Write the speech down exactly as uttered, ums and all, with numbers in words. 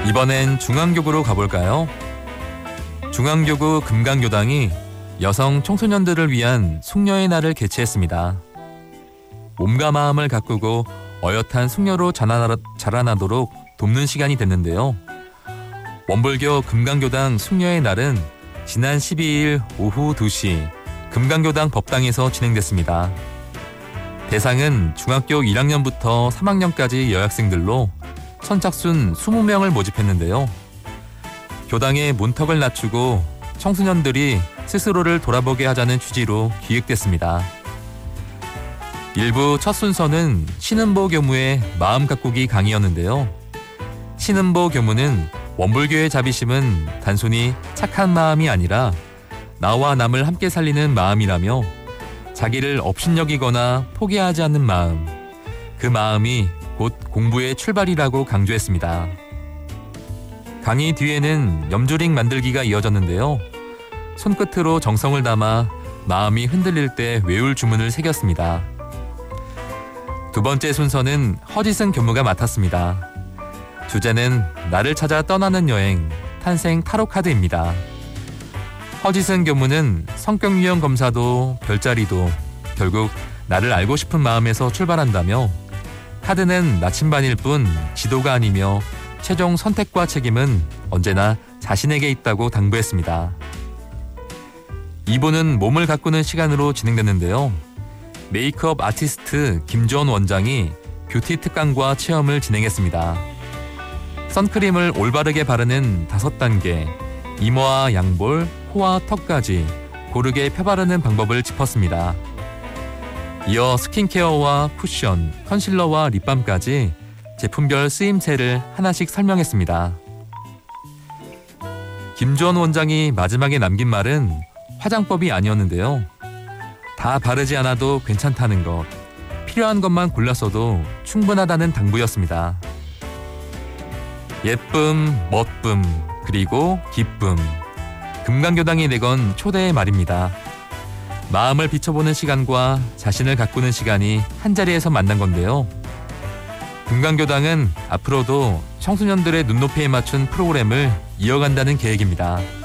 이번엔 중앙교구로 가볼까요? 중앙교구 금강교당이 여성 청소년들을 위한 숙녀의 날을 개최했습니다. 몸과 마음을 가꾸고 어엿한 숙녀로 자라나, 자라나도록 돕는 시간이 됐는데요. 원불교 금강교당 숙녀의 날은 지난 십이일 오후 두 시 금강교당 법당에서 진행됐습니다. 대상은 중학교 일 학년부터 삼 학년까지 여학생들로 선착순 이십 명을 모집했는데요. 교당의 문턱을 낮추고 청소년들이 스스로를 돌아보게 하자는 취지로 기획됐습니다. 일부 첫 순서는 신은보 교무의 마음 가꾸기 강의였는데요. 신은보 교무는 원불교의 자비심은 단순히 착한 마음이 아니라 나와 남을 함께 살리는 마음이라며 자기를 업신여기거나 포기하지 않는 마음, 그 마음이 곧 공부의 출발이라고 강조했습니다. 강의 뒤에는 염조링 만들기가 이어졌는데요. 손끝으로 정성을 담아 마음이 흔들릴 때 외울 주문을 새겼습니다. 두 번째 순서는 허지승 교무가 맡았습니다. 주제는 나를 찾아 떠나는 여행, 탄생 타로 카드입니다. 허지승 교무는 성격 유형 검사도 별자리도 결국 나를 알고 싶은 마음에서 출발한다며 카드는 나침반일 뿐 지도가 아니며 최종 선택과 책임은 언제나 자신에게 있다고 당부했습니다. 이 부는 몸을 가꾸는 시간으로 진행됐는데요. 메이크업 아티스트 김주원 원장이 뷰티 특강과 체험을 진행했습니다. 선크림을 올바르게 바르는 다섯 단계, 이마와 양볼, 코와 턱까지 고르게 펴바르는 방법을 짚었습니다. 이어 스킨케어와 쿠션, 컨실러와 립밤까지 제품별 쓰임새를 하나씩 설명했습니다. 김주원 원장이 마지막에 남긴 말은 화장법이 아니었는데요. 다 바르지 않아도 괜찮다는 것, 필요한 것만 골랐어도 충분하다는 당부였습니다. 예쁨, 멋쁨, 그리고 기쁨. 금강교당이 내건 초대의 말입니다. 마음을 비춰보는 시간과 자신을 가꾸는 시간이 한자리에서 만난 건데요. 금강교당은 앞으로도 청소년들의 눈높이에 맞춘 프로그램을 이어간다는 계획입니다.